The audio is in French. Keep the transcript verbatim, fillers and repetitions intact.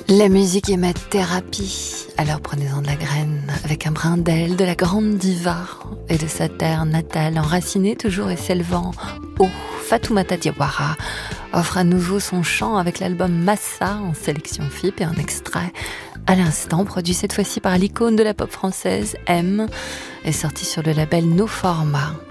La musique est ma thérapie, alors prenez-en de la graine, avec un brin d'aile de la grande diva et de sa terre natale, enracinée toujours et s'élevant haut. Fatoumata Diawara offre à nouveau son chant avec l'album Massa en sélection F I P et un extrait à l'instant, produit cette fois-ci par l'icône de la pop française, M, est sorti sur le label No Format.